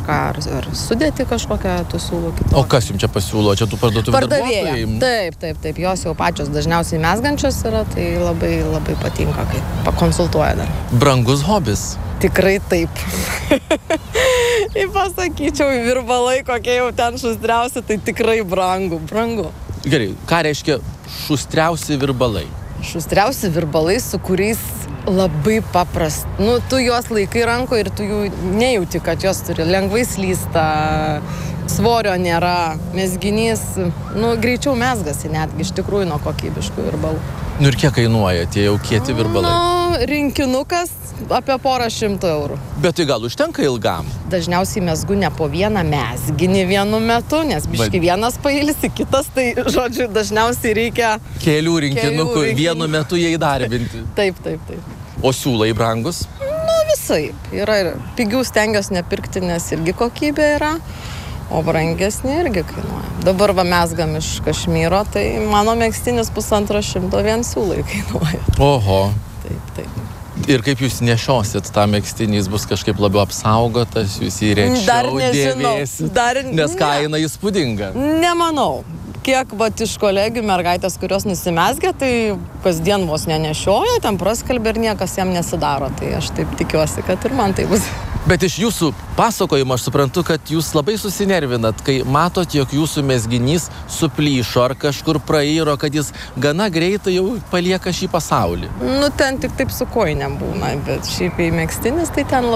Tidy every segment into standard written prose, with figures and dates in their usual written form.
kažką, ar sudėti kažkokią tu siūlo kitą. O kas jums čia pasiūlo? Čia tų parduotuvių darbuotojai? Taip. Jos jau pačios dažniausiai mezgančios yra, tai labai, labai patinka, kai pakonsultuoja dar. Brangus hobis. Tikrai taip. Ir pasakyčiau, virbalai, kokie jau ten šustriausi, tai tikrai brangu. Gerai, ką reiškia šustriausi virbalai? Šustriausi virbalai, su kuriais labai paprasta. Tu juos laikai ranko ir tu jų nejauti, kad jos turi lengvai slysta, svorio nėra, mezginys, greičiau mezgasi netgi iš tikrųjų nuo kokybiškų virbalų. Ir kiek kainuoja tie jau kieti virbalai? Rinkinukas apie 100 eurų. Bet tai gal užtenka ilgam? Dažniausiai mezgu ne po vieną mezginį vienu metu, nes biški vienas pailsi, kitas, tai, žodžiu, dažniausiai reikia kelių rinkinukų vienu metu jie įdarbinti. Taip. O siūlai brangus? Visai. Yra ir pigių stengiuosi nepirkti, nes irgi kokybė yra, o brangesnė irgi kainuoja. Dabar mezgam iš Kašmyro, tai mano megztinis 150 vien siūlai kainuoja. Oho. Taip. Ir kaip jūs nešiosit tą megztinį, jis bus kažkaip labiau apsaugotas, jūs jį rečiau dėvėsit, nes kaina įspūdinga. Nemanau. Kiek iš kolegių mergaitės, kurios nusimezgia, tai kasdien vos nenešioja, ten praskalbia ir niekas jam nesidaro. Tai aš taip tikiuosi, kad ir man tai bus. Bet iš jūsų pasakojimo aš suprantu, kad jūs labai susinervinat, kai matot, jog jūsų mezginys suplyšo ar kažkur prairo, kad jis gana greitai jau palieka šį pasaulį. Ten tik taip su kojinėm būna, bet šiaip megztinis, tai ten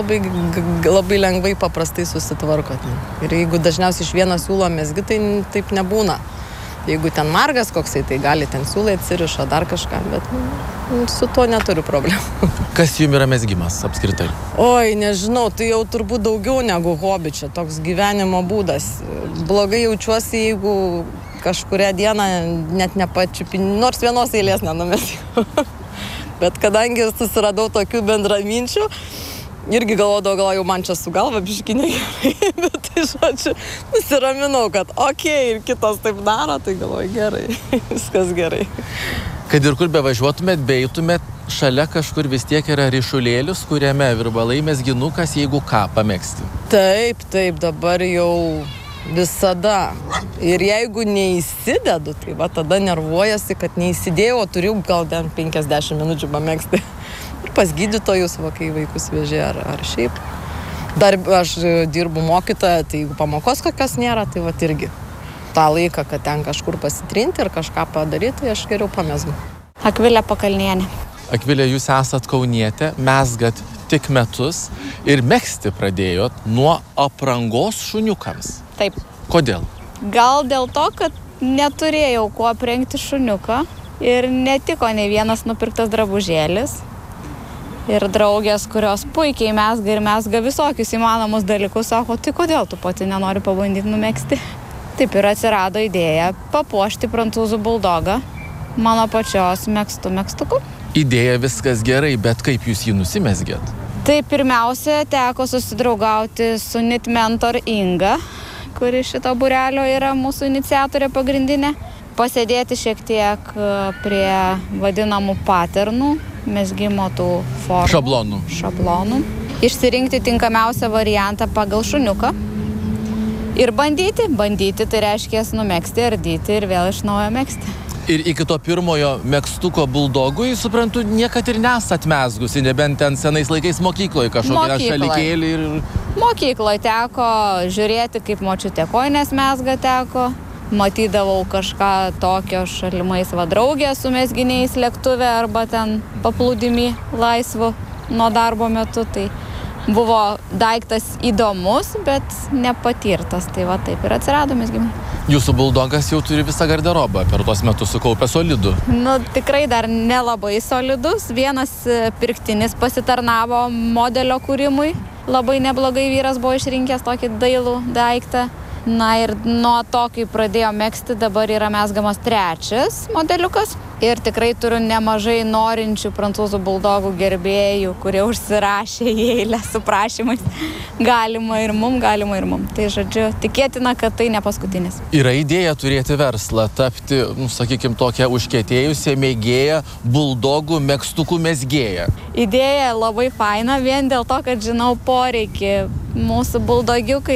labai lengvai paprastai susitvarko. Ir jeigu dažniausiai iš vieno siūlo mezgi, tai taip nebūna. Jeigu ten margas koksai, tai gali ten siūlai atsiriša dar kažką, bet su tuo neturiu problemų. Kas jums yra mezgimas apskritai? Oi, nežinau, tai jau turbūt daugiau negu hobi, čia toks gyvenimo būdas. Blogai jaučiuosi, jeigu kažkurią dieną net nepačiupinį, nors vienos eilės nenumesiu. Bet kadangi susiradau tokių bendraminčių, irgi galvodavau, jau man čia su galva biškį negerai, bet tai žodžiu, nusiraminau, kad ir kitos taip daro, tai galvoju gerai, viskas gerai. Kad ir kur bevažiuotumėt, beitumėt, šalia kažkur vis tiek yra ryšulėlis, kuriame virbalai mezginukas, jeigu ką pamegsti. Taip, dabar jau visada. Ir jeigu neįsidedu, tai tada nervuojasi, kad neįsidėjau, o turiu gal 50 minučių pamegsti. Ir pas gydytojus, kai vaikus vežė ar šiaip. Dar aš dirbu mokytoja, tai jeigu pamokos kokios nėra, tai irgi tą laiką, kad ten kažkur pasitrinti ir kažką padaryti, tai aš geriau pamezgu. Akvilė Pakalnienė. Akvilė, jūs esat kaunietė, mezgat tik metus ir megzti pradėjot nuo aprangos šuniukams. Taip. Kodėl? Gal dėl to, kad neturėjau kuo aprengti šuniuką ir netiko nei vienas nupirktas drabužėlis. Ir draugės, kurios puikiai mezga visokius įmanomus dalykus, sako, tai kodėl tu pati nenori pabandyti numegzti? Taip ir atsirado idėja papuošti prancūzų buldogą mano pačios megztų megztuku. Idėja viskas gerai, bet kaip jūs jį nusimezgėt? Tai pirmiausia, teko susidraugauti su Knit Mentor Inga, kuri šito būrelio yra mūsų iniciatorė pagrindinė. Pasėdėti šiek tiek prie vadinamų paternų, mezgimo tų formų. Šablonų. Išsirinkti tinkamiausią variantą pagal šuniuką. Ir bandyti, tai reiškia numegzti, ardyti ir vėl iš naujo megzti. Ir iki to pirmojo megztuko buldogui, suprantu, niekad ir nesat mezgusi, nebent ten senais laikais mokykloje kažkokią šalikėlį ir... Mokykloje teko žiūrėti, kaip močiutė kojines mezga teko. Matydavau kažką tokio šalimais draugė su mezginiais lėktuve arba ten paplūdimy laisvu nuo darbo metu. Tai buvo daiktas įdomus, bet nepatirtas. Tai taip ir atsirado mezgimai. Jūsų buldogas jau turi visą garderobą, per tuos metus sukaupę solidų. Tikrai dar nelabai solidus. Vienas pirktinis pasitarnavo modelio kūrimui. Labai neblogai vyras buvo išrinkęs tokį dailų daiktą. Ir nuo to, kai pradėjo megzti, dabar yra mezgamas 3 modeliukas. Ir tikrai turiu nemažai norinčių prancūzų buldogų gerbėjų, kurie užsirašė į eilę su prašymais. Galima ir mum. Tai žodžiu, tikėtina, kad tai ne paskutinis. Yra idėja turėti verslą, tapti, sakykime, tokią užkietėjusią mėgėją, buldogų megztukų mezgėją. Idėja labai faina, vien dėl to, kad žinau poreikį mūsų buldogiukai.